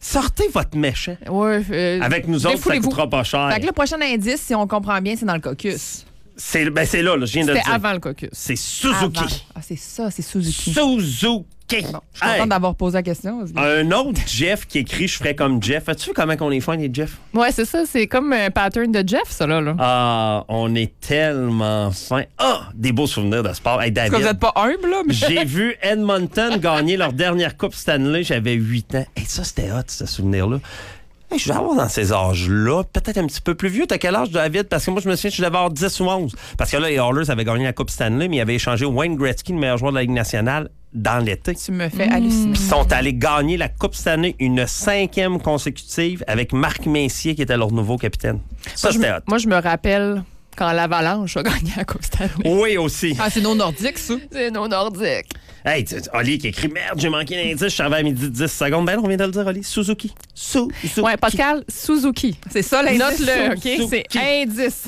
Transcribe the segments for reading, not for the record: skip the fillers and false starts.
Sortez votre méchant. Ouais, Avec nous autres, ça coûtera pas cher. Fait que le prochain indice, si on comprend bien, c'est dans le caucus. C'est là, je viens de le c'était dire. avant le caucus. C'est Suzuki. Avant. Ah, c'est ça, c'est Suzuki. Suzuki. Bon, je suis contente d'avoir posé la question. Un autre Jeff qui écrit « Je ferais comme Jeff ». As-tu vu comment on est fin, les Jeff? Ouais, c'est ça. C'est comme un pattern de Jeff, ça, là. Ah, on est tellement fin. Ah, des beaux souvenirs de sport. Hey, David, Parce que vous n'êtes pas humble, là. Mais... j'ai vu Edmonton gagner leur dernière Coupe Stanley. J'avais 8 ans. Et ça, c'était hot, ce souvenir-là. Hey, je vais avoir dans ces âges-là, peut-être un petit peu plus vieux. T'as quel âge, David? Parce que moi, je me souviens que je devais avoir 10 ou 11. Parce que là, les Oilers avaient gagné la Coupe Stanley, mais ils avaient échangé Wayne Gretzky, le meilleur joueur de la Ligue nationale, dans l'été. Tu me fais halluciner. Ils sont allés gagner la Coupe Stanley, une 5e consécutive, avec Marc Messier, qui était leur nouveau capitaine. Ça, c'était hot. Moi, je me rappelle quand l'Avalanche a gagné la Coupe Stanley. Oui, aussi. Ah, c'est nos Nordiques, ça. C'est nos Nordiques. Hey, Oli qui écrit « Merde, j'ai manqué l'indice, je suis arrivé à midi 10 secondes. » Ben non, on vient de le dire, Oli. Suzuki. Suzuki. Ouais, Pascal, Suzuki. C'est ça, l'indice. Note-le, OK? Suzuki. C'est indice.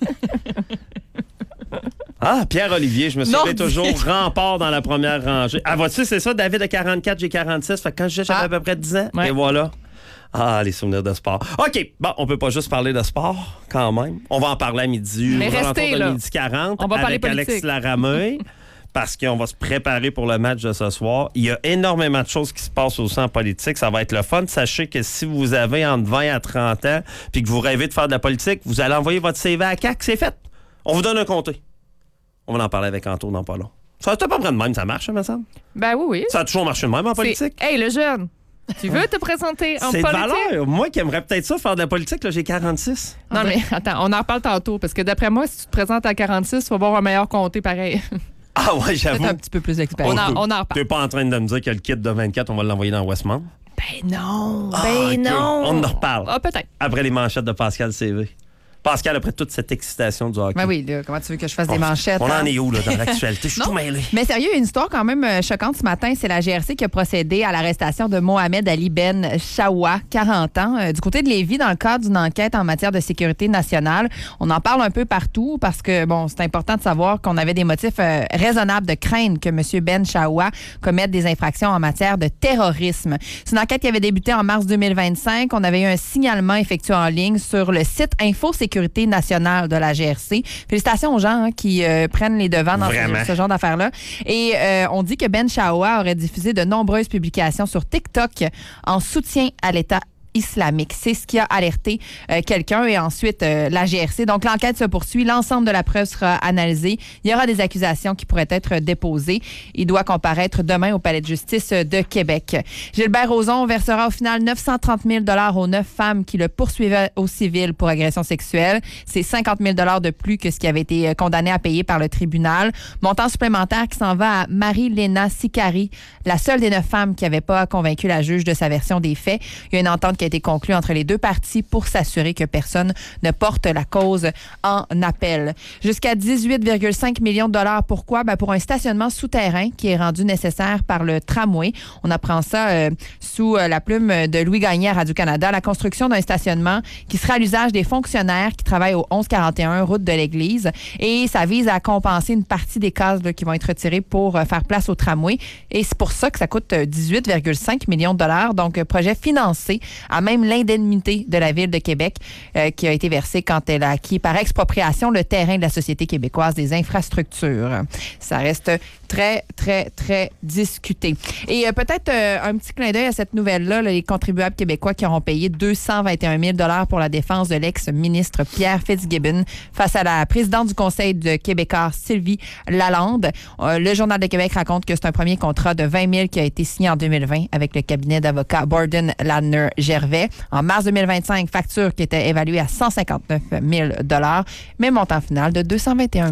Ah, Pierre-Olivier, je me souviens Nordique. toujours rempart dans la première rangée. Ah, vois-tu, c'est ça, David a 44, j'ai 46. Fait que quand j'avais à peu près 10 ans, Ouais. et voilà. Ah, les souvenirs de sport. OK, bon, on peut pas juste parler de sport, quand même. On va en parler à midi. Mais aux restez, alentours de là. midi 40 On va parler avec Alex politique. Laramée. Parce qu'on va se préparer pour le match de ce soir. Il y a énormément de choses qui se passent aussi en politique. Ça va être le fun. Sachez que si vous avez entre 20 à 30 ans puis que vous rêvez de faire de la politique, vous allez envoyer votre CV à CAQ. C'est fait. On vous donne un comté. On va en parler avec Anto dans pas long. Ça c'est pas vraiment de même, ça marche, ça me semble. Ben oui. Ça a toujours marché de même en politique. Hey, le jeune, tu veux te présenter en C'est de politique? valeur. Moi qui aimerais peut-être ça, faire de la politique, là, j'ai 46. Non, mais attends, on en reparle tantôt. Parce que d'après moi, si tu te présentes à 46, tu vas avoir un meilleur comté pareil. Ah ouais, j'avoue. Peut-être un petit peu plus d'expérience. On en reparle. T'es pas en train de me dire que le kit de 24, on va l'envoyer dans Westmount? Ben non. Ah, Ben ok. non. On en reparle. Ah, peut-être. Après les manchettes de Pascal CV. Pascal, après toute cette excitation du hockey. Ben oui, là, comment tu veux que je fasse des manchettes? On hein? en est où là, dans l'actualité? Je suis Non. tout mêlé. Mais sérieux, une histoire quand même choquante ce matin. C'est la GRC qui a procédé à l'arrestation de Mohamed Ali Ben Chaoua, 40 ans, du côté de Lévis, dans le cadre d'une enquête en matière de sécurité nationale. On en parle un peu partout parce que, bon, c'est important de savoir qu'on avait des motifs raisonnables de craindre que M. Ben Chaoua commette des infractions en matière de terrorisme. C'est une enquête qui avait débuté en mars 2025. On avait eu un signalement effectué en ligne sur le site Infosécurité nationale de la GRC. Félicitations aux gens qui prennent les devants dans ce genre d'affaires-là. Et on dit que Ben Chaoua aurait diffusé de nombreuses publications sur TikTok en soutien à l'État islamique. C'est ce qui a alerté quelqu'un et ensuite la GRC. Donc, l'enquête se poursuit. L'ensemble de la preuve sera analysée. Il y aura des accusations qui pourraient être déposées. Il doit comparaître demain au Palais de justice de Québec. Gilbert Rozon versera au final 930 000 aux 9 femmes qui le poursuivaient au civil pour agression sexuelle. C'est 50 000 de plus que ce qui avait été condamné à payer par le tribunal. Montant supplémentaire qui s'en va à Marie-Léna Sicari, la seule des 9 femmes qui n'avait pas convaincu la juge de sa version des faits. Il y a une entente qui a été conclue entre les deux parties pour s'assurer que personne ne porte la cause en appel. Jusqu'à 18,5 millions de dollars. Pourquoi? Ben pour un stationnement souterrain qui est rendu nécessaire par le tramway. On apprend ça sous la plume de Louis Gagné à Radio-Canada. La construction d'un stationnement qui sera à l'usage des fonctionnaires qui travaillent au 1141 route de l'Église. Et ça vise à compenser une partie des cases là, qui vont être retirées pour faire place au tramway. Et c'est pour ça que ça coûte 18,5 millions de dollars. Donc, projet financé à même l'indemnité de la Ville de Québec qui a été versée quand elle a acquis par expropriation le terrain de la Société québécoise des infrastructures. Ça reste très, très, très discuté. Et peut-être un petit clin d'œil à cette nouvelle-là, là, les contribuables québécois qui auront payé 221 000 $ pour la défense de l'ex-ministre Pierre Fitzgibbon face à la présidente du Conseil de Québécois, Sylvie Lalande. Le Journal de Québec raconte que c'est un premier contrat de 20 000 qui a été signé en 2020 avec le cabinet d'avocats Borden Ladner Gervais. En mars 2025, facture qui était évaluée à 159 000 $, mais montant final de 221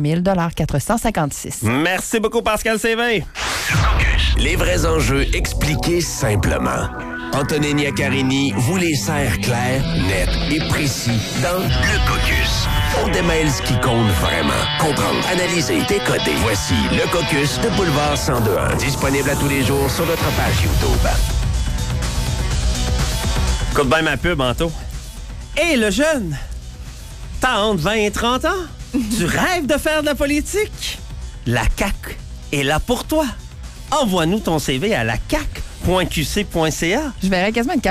456 $. Merci beaucoup, Pascal CV. Les vrais enjeux expliqués simplement. Antonine Iaccarini vous les sert clairs, nets et précis dans Le Caucus. On démêle ce qui compte vraiment. Comprendre, analyser, décoder. Voici Le Caucus de Boulevard 102.1. Disponible à tous les jours sur notre page YouTube. Écoute bien ma pub, Anto. Hé, le jeune! T'as entre 20 et 30 ans? Tu rêves de faire de la politique? La CAQ est là pour toi. Envoie-nous ton CV à la CAQ.qc.ca. Je verrais quasiment une